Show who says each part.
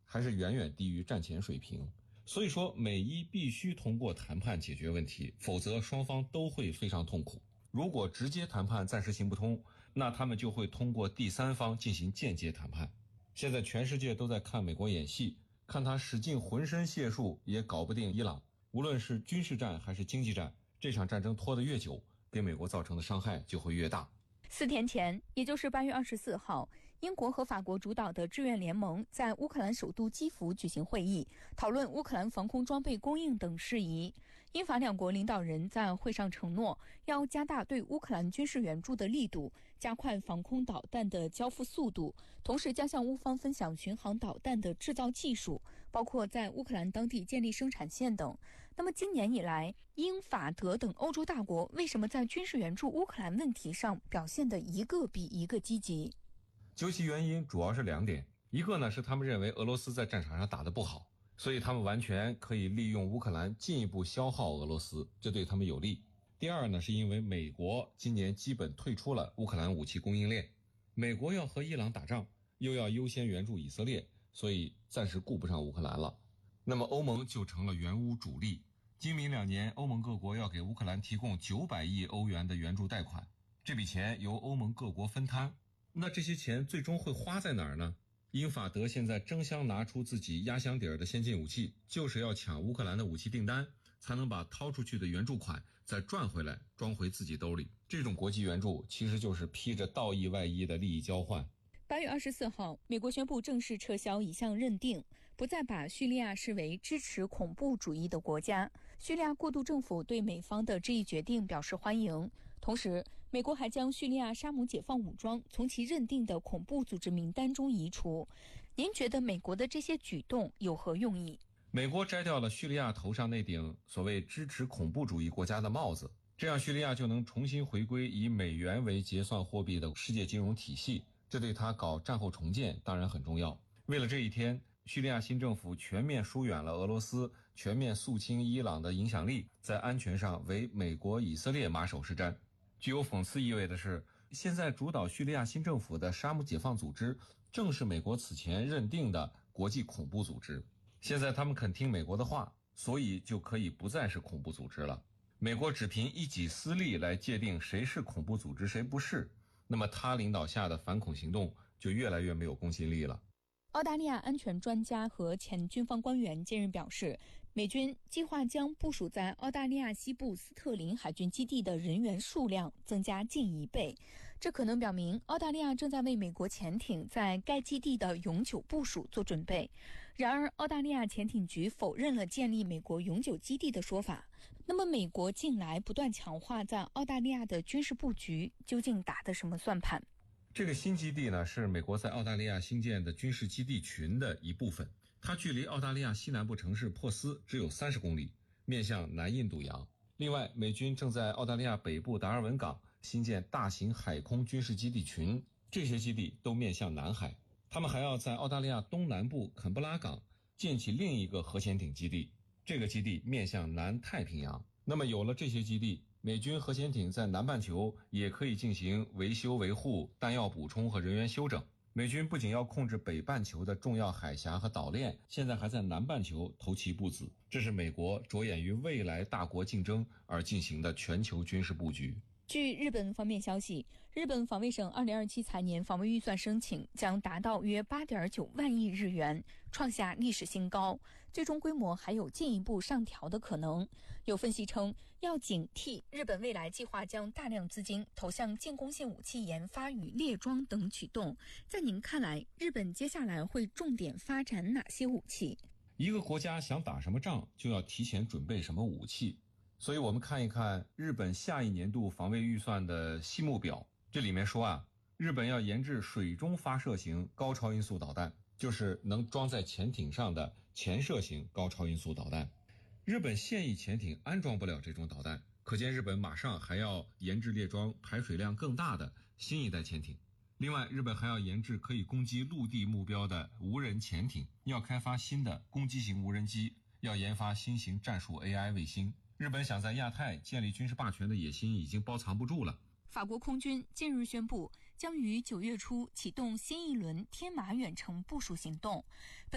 Speaker 1: 还是远远低于战前水平。所以说美伊必须通过谈判解决问题，否则双方都会非常痛苦。如果直接谈判暂时行不通，那他们就会通过第三方进行间接谈判。现在全世界都在看美国演戏，看他使尽浑身解数也搞不定伊朗。无论是军事战还是经济战，这场战争拖得越久，给美国造成的伤害就会越大。
Speaker 2: 4天前，也就是8月24号，英国和法国主导的志愿联盟在乌克兰首都基辅举行会议，讨论乌克兰防空装备供应等事宜。英法两国领导人在会上承诺，要加大对乌克兰军事援助的力度，加快防空导弹的交付速度，同时将向乌方分享巡航导弹的制造技术，包括在乌克兰当地建立生产线等。那么今年以来，英法德等欧洲大国为什么在军事援助乌克兰问题上表现得一个比一个积极？
Speaker 1: 究其原因主要是2点，一个呢是他们认为俄罗斯在战场上打得不好，所以他们完全可以利用乌克兰进一步消耗俄罗斯，这对他们有利。第二呢是因为美国今年基本退出了乌克兰武器供应链，美国要和伊朗打仗，又要优先援助以色列，所以暂时顾不上乌克兰了。那么欧盟就成了援乌主力。今明2年，欧盟各国要给乌克兰提供900亿欧元的援助贷款，这笔钱由欧盟各国分摊。那这些钱最终会花在哪儿呢？英法德现在争相拿出自己压箱底儿的先进武器，就是要抢乌克兰的武器订单，才能把掏出去的援助款再赚回来，装回自己兜里。这种国际援助其实就是披着道义外衣的利益交换。
Speaker 2: 8月24号，美国宣布正式撤销一项认定，不再把叙利亚视为支持恐怖主义的国家。叙利亚过渡政府对美方的这一决定表示欢迎，同时，美国还将叙利亚沙姆解放武装从其认定的恐怖组织名单中移除。您觉得美国的这些举动有何用意？
Speaker 1: 美国摘掉了叙利亚头上那顶所谓支持恐怖主义国家的帽子，这样叙利亚就能重新回归以美元为结算货币的世界金融体系，这对他搞战后重建当然很重要。为了这一天，叙利亚新政府全面疏远了俄罗斯，全面肃清伊朗的影响力，在安全上为美国、以色列马首是瞻。具有讽刺意味的是，现在主导叙利亚新政府的沙姆解放组织正是美国此前认定的国际恐怖组织。现在他们肯听美国的话，所以就可以不再是恐怖组织了。美国只凭一己私利来界定谁是恐怖组织谁不是，那么他领导下的反恐行动就越来越没有公信力了。
Speaker 2: 澳大利亚安全专家和前军方官员近日表示，美军计划将部署在澳大利亚西部斯特林海军基地的人员数量增加近1倍，这可能表明澳大利亚正在为美国潜艇在该基地的永久部署做准备。然而，澳大利亚潜艇局否认了建立美国永久基地的说法。那么，美国近来不断强化在澳大利亚的军事布局，究竟打的什么算盘？
Speaker 1: 这个新基地呢，是美国在澳大利亚兴建的军事基地群的一部分，它距离澳大利亚西南部城市珀斯只有30公里，面向南印度洋。另外，美军正在澳大利亚北部达尔文港新建大型海空军事基地群，这些基地都面向南海。他们还要在澳大利亚东南部坎布拉港建起另一个核潜艇基地，这个基地面向南太平洋。那么有了这些基地，美军核潜艇在南半球也可以进行维修维护、弹药补充和人员休整。美军不仅要控制北半球的重要海峡和岛链，现在还在南半球投其不子，这是美国着眼于未来大国竞争而进行的全球军事布局。
Speaker 2: 据日本方面消息，日本防卫省2027财年防卫预算申请将达到约 8.9 万亿日元，创下历史新高，最终规模还有进一步上调的可能。有分析称，要警惕日本未来计划将大量资金投向建功性武器研发与列装等举动。在您看来，日本接下来会重点发展哪些武器？
Speaker 1: 一个国家想打什么仗，就要提前准备什么武器。所以我们看一看日本下一年度防卫预算的细目表，这里面说日本要研制水中发射型高超音速导弹，就是能装在潜艇上的潜射型高超音速导弹。日本现役潜艇安装不了这种导弹，可见日本马上还要研制列装排水量更大的新一代潜艇。另外，日本还要研制可以攻击陆地目标的无人潜艇，要开发新的攻击型无人机，要研发新型战术 AI 卫星。日本想在亚太建立军事霸权的野心已经包藏不住了。
Speaker 2: 法国空军近日宣布，将于9月初启动新一轮天马远程部署行动。